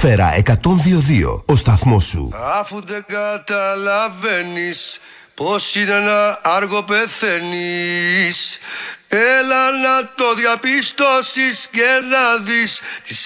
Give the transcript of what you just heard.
Ατμόσφαιρα 102,2. Ο σταθμός σου. Αφού δεν καταλαβαίνεις πως είναι ένα άργο πεθαίνεις, έλα να το διαπιστώσεις και να δεις τις